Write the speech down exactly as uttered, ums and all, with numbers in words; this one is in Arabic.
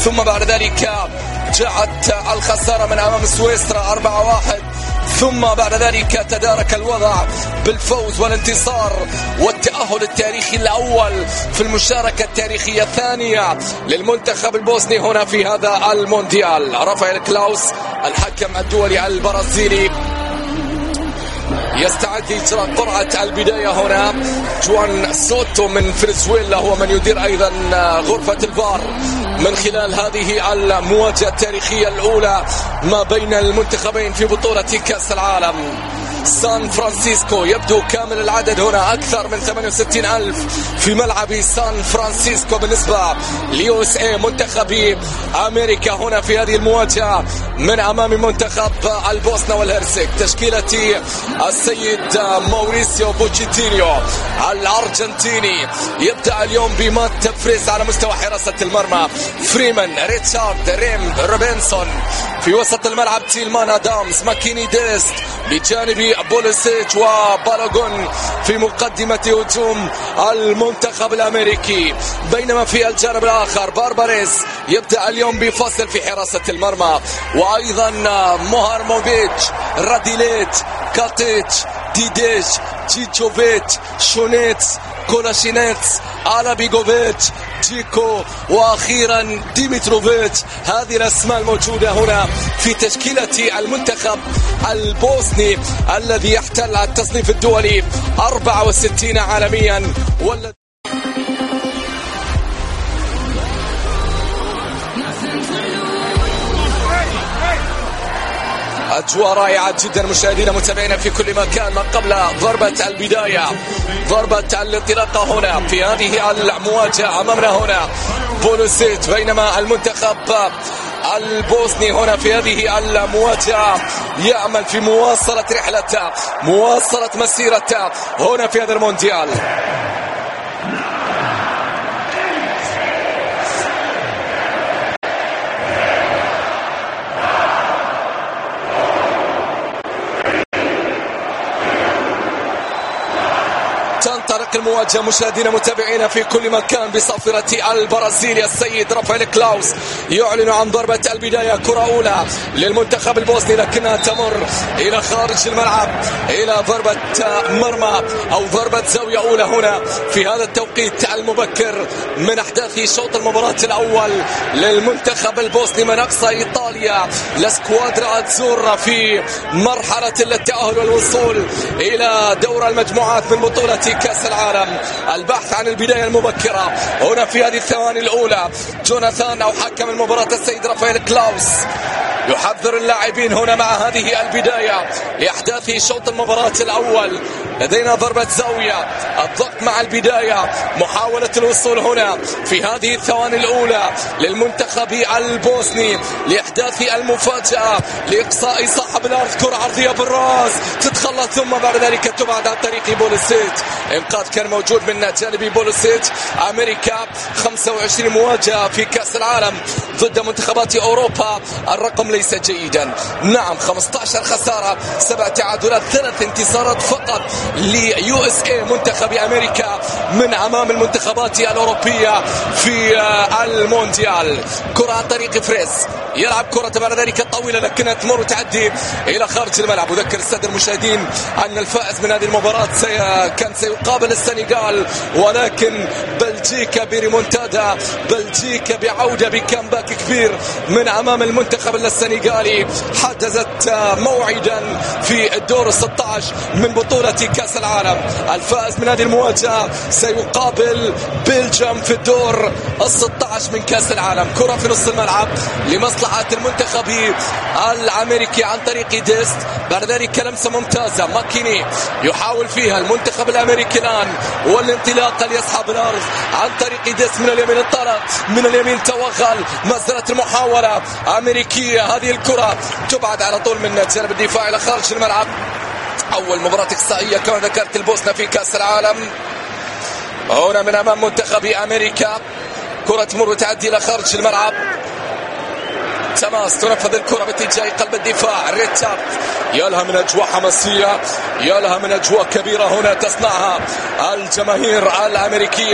ثم بعد ذلك جاءت الخسارة من أمام سويسرا أربعة واحد، ثم بعد ذلك تدارك الوضع بالفوز والانتصار والتأهل التاريخي الأول في المشاركة التاريخية الثانية للمنتخب البوسني هنا في هذا المونديال. رافائيل كلاوس الحكم الدولي البرازيلي يستعد لإجراء قرعة البداية هنا. جوان سوتو من فنزويلا هو من يدير أيضا غرفة الفار من خلال هذه المواجهة التاريخية الأولى ما بين المنتخبين في بطولة كأس العالم. سان فرانسيسكو يبدو كامل العدد هنا، أكثر من ثمانية وستين ألف في ملعب سان فرانسيسكو بالنسبة ليو اس اي منتخب أمريكا هنا في هذه المواجهة من أمام منتخب البوسنة والهرسك. تشكيلة السيد موريسيو بوتشيتينيو الأرجنتيني يبدأ اليوم بمات فريس على مستوى حراسة المرمى، فريمان، ريتشارد، ريم، روبنسون في وسط الملعب، تيلمان، آدامز، ماكيني، ديست بجانب بوليسيتش وبالاغون في مقدمة هجوم المنتخب الأمريكي. بينما في الجانب الآخر بارباريس يبدأ اليوم بفصل في حراسة المرمى، وأيضا موهارموفيتش، راديليت، كاتيتش، ديديش، جيتشوفيتش، شونيتس، كولاشينيتس، آلابيغوفيتش، جيكو، وأخيرا ديمتروفيتش. هذه الأسماء الموجودة هنا في تشكيلة المنتخب البوسني الذي يحتل التصنيف الدولي أربعة وستين عالميا. والذي أجواء رائعة جدا مشاهدينا متابعينا في كل مكان. ما قبل ضربة البداية، ضربة الانطلاقة هنا في هذه المواجهة أمامنا هنا بوليسيتش، بينما المنتخب البوسني هنا في هذه المواجهة يعمل في مواصلة رحلته، مواصلة مسيرته هنا في هذا المونديال. تنطلق المواجهة مشاهدينا متابعينا في كل مكان بصافرة البرازيلي السيد رافائيل كلاوس يعلن عن ضربة البداية. كرة أولى للمنتخب البوسني لكنها تمر إلى خارج الملعب، إلى ضربة مرمى أو ضربة زاوية أولى هنا في هذا التوقيت المبكر من أحداث شوط المباراة الأول للمنتخب البوسني من أقصى إيطاليا، لسكوادرا أتزورا في مرحلة التأهل والوصول إلى دور المجموعات من بطولة كأس العالم. البحث عن البداية المبكرة هنا في هذه الثواني الأولى. جوناثان أو حكم المباراة السيد رافائيل كلاوس يحذر اللاعبين هنا مع هذه البداية لأحداث شوط المباراة الأول. لدينا ضربة زاوية، الضغط مع البداية، محاولة الوصول هنا في هذه الثواني الأولى للمنتخب البوسني لإحداث المفاجأة لإقصاء صاحب الأرض. كرة عرضية بالراس تتخلص ثم بعد ذلك تبعد عن طريق بوليسيتش. إنقاذ كان موجود من جانب بوليسيتش. أمريكا خمسة وعشرين مواجهة في كأس العالم ضد منتخبات أوروبا، الرقم ليس جيدا. نعم، خمسة عشر خسارة، سبع تعادلات، ثلاث انتصارات فقط ليو اس اي منتخب أمريكا من أمام المنتخبات الأوروبية في المونديال. كرة عن طريق فريز، يلعب كرة بعد ذلك طويلة لكنها تمر وتعدي إلى خارج الملعب. أذكر السادة المشاهدين أن الفائز من هذه المباراة سي... كان سيقابل السنغال، ولكن بلجيكا بريمونتادا، بلجيكا بعودة بكامباك كبير من أمام المنتخب السنغالي حجزت موعدا في الدور الستة عشر من بطولة كأس العالم. الفائز من هذه المواجهة سيقابل بلجيم في الدور الستة عشر من كأس العالم. كرة في نص الملعب لمصلحة المنتخب الأمريكي عن طريق ديست، بعد ذلك لمسة ممتازة، ماكيني يحاول فيها المنتخب الأمريكي الآن والانطلاق ليسحب الأرض عن طريق ديست من اليمين، انطلق من اليمين، توغل، ما زالت المحاولة أمريكية. هذه الكرة تبعد على طول من جانب الدفاع إلى خارج الملعب. أول مباراة إقصائية كما ذكرت البوسنة في كأس العالم هنا من أمام منتخب أمريكا. كرة تمر وتعدي إلى خارج الملعب، تماس تنفذ الكرة باتجاه قلب الدفاع. ريتشارد يا لها من أجواء حماسية، يا لها من أجواء كبيرة هنا تصنعها الجماهير الأمريكية.